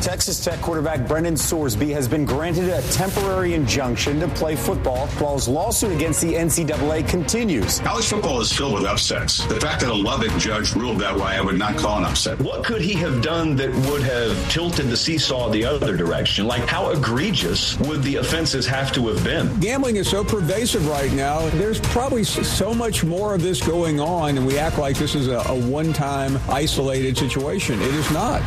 Texas Tech quarterback Brendan Sorsby has been granted a temporary injunction to play football while his lawsuit against the NCAA continues. College football is filled with upsets. The fact that a Lubbock judge ruled that way, I would not call an upset. What could he have done that would have tilted the seesaw the other direction? Like, how egregious would the offenses have to have been? Gambling is so pervasive right now. There's probably so much more of this going on, and we act like this is a one-time isolated situation. It is not.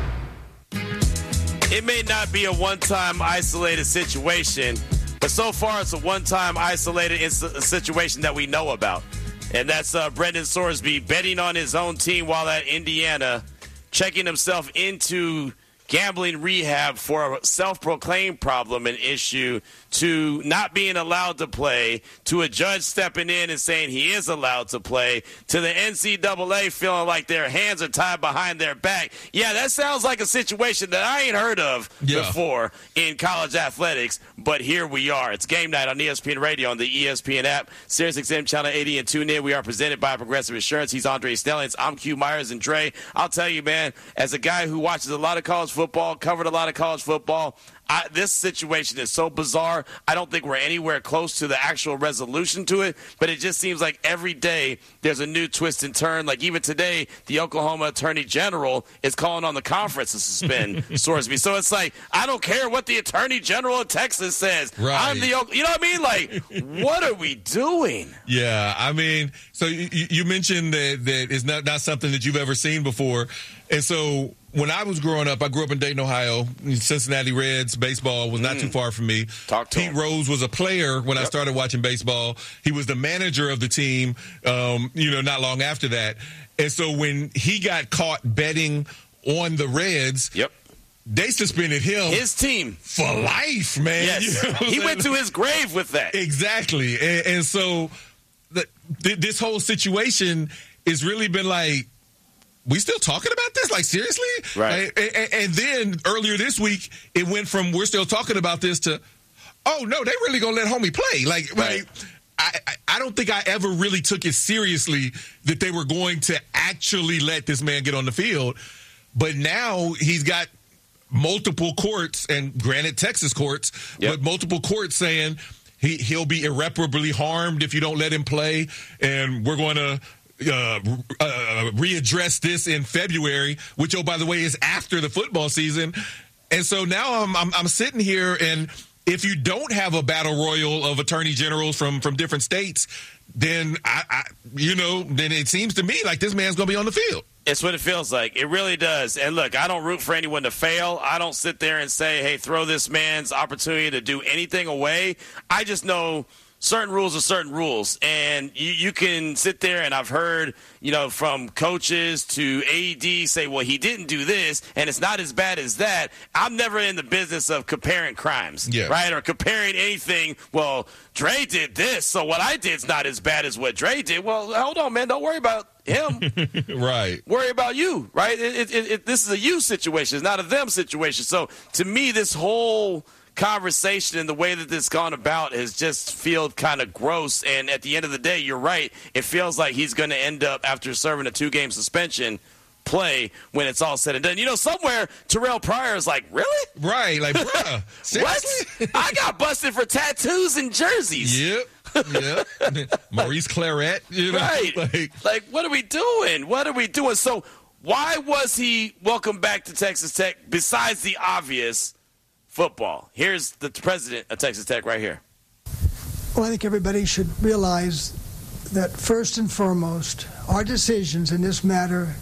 It may not be a one-time isolated situation, but so far it's a one-time isolated situation that we know about. And that's Brendan Sorsby betting on his own team while at Indiana, checking himself into gambling rehab for a self-proclaimed problem and issue, to not being allowed to play, to a judge stepping in and saying he is allowed to play, to the NCAA feeling like their hands are tied behind their back. Yeah, that sounds like a situation that I ain't heard of before in college athletics, but here we are. It's game night on ESPN Radio, on the ESPN app, SiriusXM Channel 80 and TuneIn. We are presented by Progressive Insurance. He's Andre Stellings. I'm Q Myers. And Dre, I'll tell you, man, as a guy who watches a lot of college football, covered a lot of college football, this situation is so bizarre. I don't think we're anywhere close to the actual resolution to it, but it just seems like every day there's a new twist and turn. Like even today, the Oklahoma Attorney General is calling on the conference to suspend Sorsby. So it's like, I don't care what the Attorney General of Texas says. Right. I'm the, you know what I mean? Like, what are we doing? Yeah, I mean, so you mentioned that it's not something that you've ever seen before. And so when I was growing up, I grew up in Dayton, Ohio. Cincinnati Reds baseball was not too far from me. Pete Rose was a player when I started watching baseball. He was the manager of the team, not long after that. And so when he got caught betting on the Reds, they suspended him. His team. For life, man. Yes. You know he went to his grave with that. Exactly. And so this whole situation has really been like, we still talking about this? Like, seriously? Right. And then earlier this week, it went from we're still talking about this to, oh, no, they really going to let homie play. Like, I don't think I ever really took it seriously that they were going to actually let this man get on the field. But now he's got multiple courts, and granted Texas courts, but multiple courts saying he'll be irreparably harmed if you don't let him play, and we're going to readdress this in February, which, oh, by the way, is after the football season. And so now I'm sitting here, and if you don't have a battle royal of attorney generals from different states, then then it seems to me like this man's going to be on the field. It's what it feels like. It really does. And look, I don't root for anyone to fail. I don't sit there and say, hey, throw this man's opportunity to do anything away. I just know certain rules are certain rules, and you can sit there, and I've heard, from coaches to AD say, well, he didn't do this, and it's not as bad as that. I'm never in the business of comparing crimes, right, or comparing anything. Well, Dre did this, so what I did is not as bad as what Dre did. Well, hold on, man, don't worry about him. Right. Worry about you, right? This is a you situation. It's not a them situation. So to me, this whole conversation and the way that this gone about has just feel kind of gross. And at the end of the day, you're right. It feels like he's going to end up, after serving a 2-game suspension, play when it's all said and done. Somewhere Terrell Pryor is like, really? Right. Like, bruh, seriously? What? I got busted for tattoos and jerseys. Yep. Maurice Claret. Right. Like, what are we doing? What are we doing? So why was he welcomed back to Texas Tech besides the obvious football? Here's the president of Texas Tech right here. Well, I think everybody should realize that first and foremost, our decisions in this matter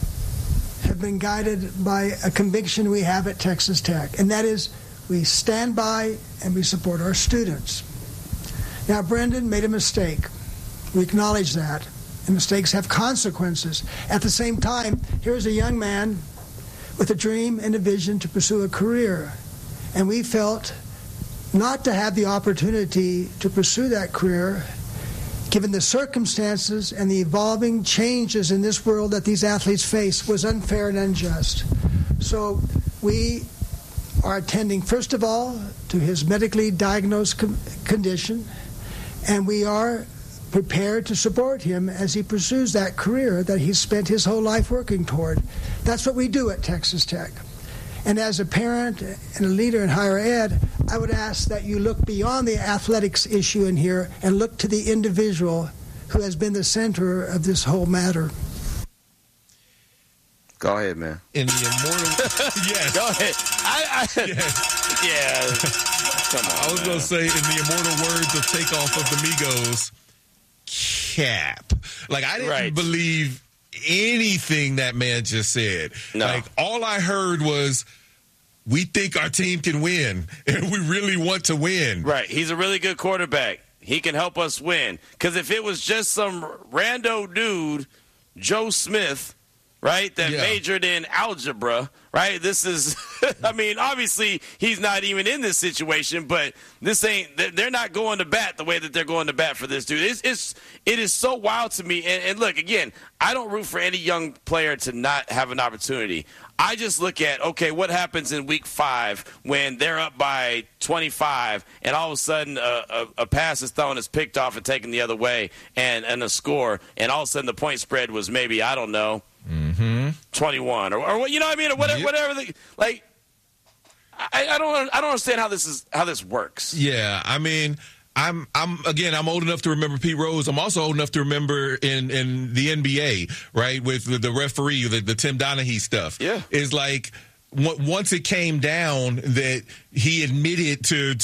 have been guided by a conviction we have at Texas Tech, and that is we stand by and we support our students. Now, Brendan made a mistake. We acknowledge that, and mistakes have consequences. At the same time, here's a young man with a dream and a vision to pursue a career. And we felt not to have the opportunity to pursue that career, given the circumstances and the evolving changes in this world that these athletes face, was unfair and unjust. So we are attending, first of all, to his medically diagnosed condition, and we are prepared to support him as he pursues that career that he's spent his whole life working toward. That's what we do at Texas Tech. And as a parent and a leader in higher ed, I would ask that you look beyond the athletics issue in here and look to the individual who has been the center of this whole matter. Go ahead, man. In the immortal... Yes. Go ahead. Yes. Yeah. Come on, I was going to say, in the immortal words of Takeoff of the Migos, cap. Like, I didn't believe anything that man just said. No. Like, all I heard was, we think our team can win, and we really want to win. Right. He's a really good quarterback. He can help us win. Because if it was just some rando dude, Joe Smith, right, that majored in algebra, right? This is, I mean, obviously he's not even in this situation, but they're not going to bat the way that they're going to bat for this dude. It is so wild to me. And look, again, I don't root for any young player to not have an opportunity. I just look at, okay, what happens in week 5 when they're up by 25 and all of a sudden a pass is thrown, is picked off and taken the other way and a score, and all of a sudden the point spread was maybe, I don't know, 21 or you know what I mean, or whatever. Like, I don't understand how this works. Yeah, I mean, I'm old enough to remember Pete Rose. I'm also old enough to remember in the NBA, right, with the referee, the Tim Donaghy stuff. Yeah, is like, once it came down that he admitted to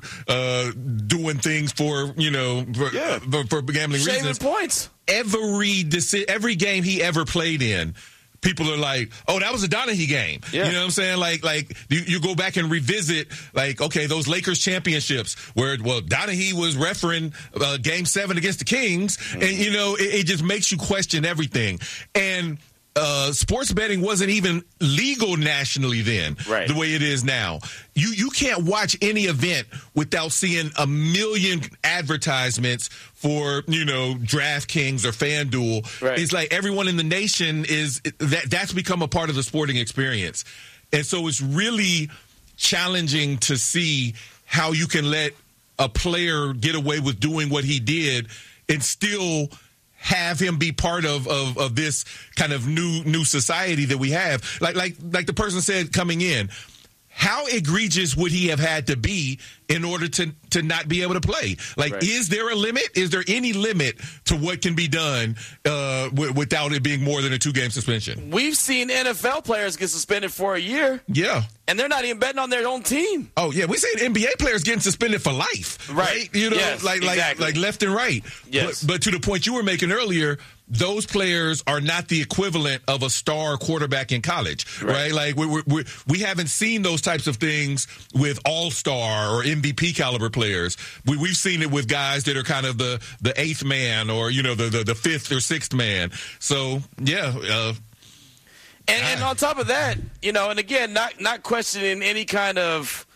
doing things for gambling shaving reasons, points. Every game he ever played in, people are like, oh, that was a Donaghy game. Yeah. You know what I'm saying? Like you go back and revisit, like, okay, those Lakers championships where, well, Donaghy was refereeing Game 7 against the Kings, and, you know, it just makes you question everything. And sports betting wasn't even legal nationally then, the way it is now. You can't watch any event without seeing a million advertisements for, DraftKings or FanDuel. Right. It's like everyone in the nation that's become a part of the sporting experience. And so it's really challenging to see how you can let a player get away with doing what he did and still have him be part of this kind of new society that we have. Like the person said coming in, how egregious would he have had to be in order to not be able to play? Like, is there a limit? Is there any limit to what can be done without it being more than a 2-game suspension? We've seen NFL players get suspended for a year. Yeah. And they're not even betting on their own team. Oh, yeah. We've seen NBA players getting suspended for life. Right. Yes, exactly. Like left and right. Yes. But to the point you were making earlier, those players are not the equivalent of a star quarterback in college, right? Like we haven't seen those types of things with all-star or MVP caliber players. We've seen it with guys that are kind of the eighth man or, the fifth or sixth man. So, yeah. And on top of that, and again, not questioning any kind of,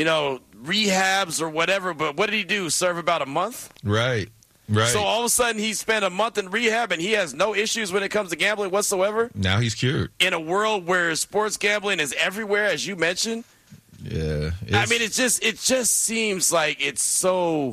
rehabs or whatever, but what did he do? Serve about a month? Right. So all of a sudden he spent a month in rehab and he has no issues when it comes to gambling whatsoever? Now he's cured. In a world where sports gambling is everywhere, as you mentioned? Yeah. I mean, it just seems like it's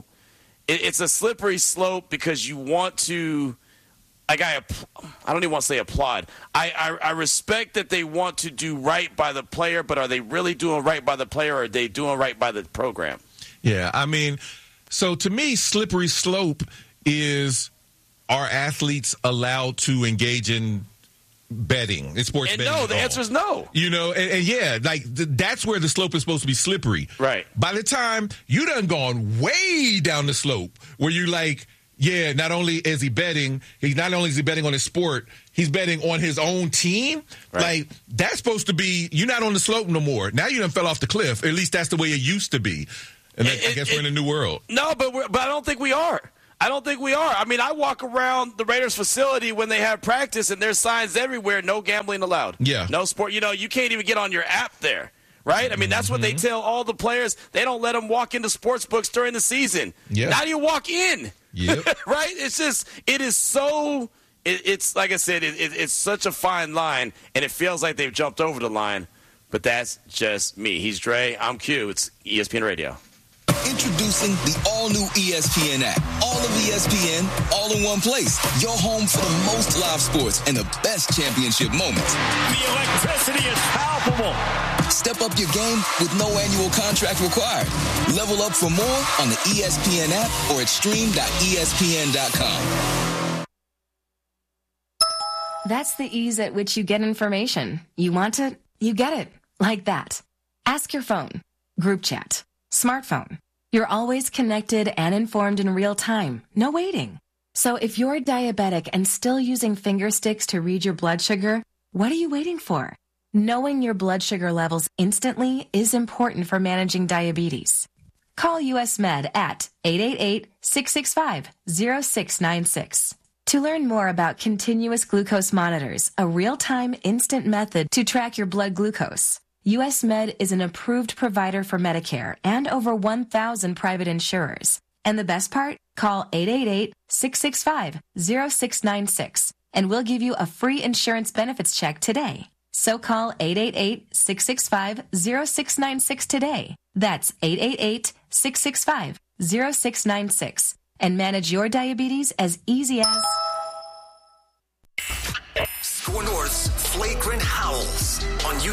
a slippery slope because you want to, like, I don't even want to say applaud. I respect that they want to do right by the player, but are they really doing right by the player or are they doing right by the program? Yeah, I mean, so to me, slippery slope is, are athletes allowed to engage in betting, in sports betting? No, the answer is no. And yeah, like that's where the slope is supposed to be slippery. Right. By the time you done gone way down the slope where you like, yeah, not only is he betting on his sport, he's betting on his own team. Right. Like, that's supposed to be, you're not on the slope no more. Now you done fell off the cliff. At least that's the way it used to be. And I guess we're in a new world. No, but I don't think we are. I mean, I walk around the Raiders facility when they have practice, and there's signs everywhere, no gambling allowed. Yeah. No sport. You can't even get on your app there, right? I mean, that's what they tell all the players. They don't let them walk into sports books during the season. Yeah. Now you walk in. Yep. Right? It's like I said, it's such a fine line, and it feels like they've jumped over the line, but that's just me. He's Dre. I'm Q. It's ESPN Radio. Introducing the all-new ESPN app. All of ESPN, all in one place. Your home for the most live sports and the best championship moments. The electricity is palpable. Step up your game with no annual contract required. Level up for more on the ESPN app or at stream.espn.com. That's the ease at which you get information. You want it, you get it. Like that. Ask your phone. Group chat. Smartphone. You're always connected and informed in real time. No waiting. So if you're diabetic and still using finger sticks to read your blood sugar, what are you waiting for? Knowing your blood sugar levels instantly is important for managing diabetes. Call US Med at 888-665-0696. To learn more about continuous glucose monitors, a real-time instant method to track your blood glucose. US Med is an approved provider for Medicare and over 1,000 private insurers. And the best part? Call 888-665-0696 and we'll give you a free insurance benefits check today. So call 888-665-0696 today. That's 888-665-0696 and manage your diabetes as easy as... Score North's Flagrant Howls on